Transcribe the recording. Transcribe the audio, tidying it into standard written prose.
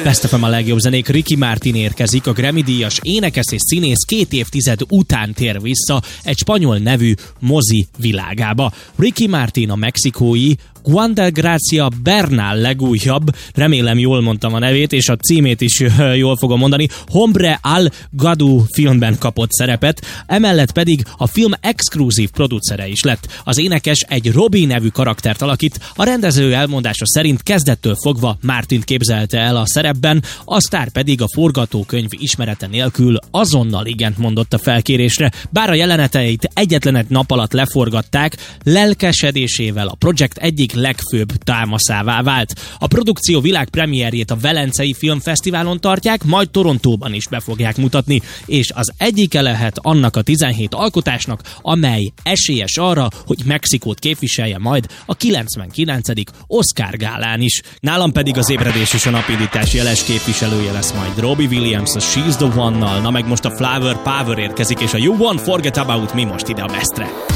Best FM a legjobb zenék. Ricky Martin érkezik, a Grammy-díjas énekes és színész 2 évtized után tér vissza egy spanyol nevű mozi világába. Ricky Martin a mexikói Juan de Gracia Bernal legújabb, remélem jól mondtam a nevét, és a címét is jól fogom mondani, Hombre al Gadu filmben kapott szerepet, emellett pedig a film exkluzív producere is lett. Az énekes egy Robbie nevű karaktert alakít, a rendező elmondása szerint kezdettől fogva Martint képzelte el a szerepben, a sztár pedig a forgatókönyv ismerete nélkül azonnal igent mondott a felkérésre, bár a jeleneteit egyetlen egy nap alatt leforgatták, lelkesedésével a projekt egyik legfőbb támaszává vált. A produkció világpremierjét a Velencei Filmfesztiválon tartják, majd Torontóban is be fogják mutatni, és az egyike lehet annak a 17 alkotásnak, amely esélyes arra, hogy Mexikót képviselje majd a 99. Oscar gálán is. Nálam pedig az ébredés és a napindítás jeles képviselője lesz majd Robbie Williams a She's the One-nal, na meg most a Flower Power érkezik, és a You Won't Forget About Me most ide a Bestre.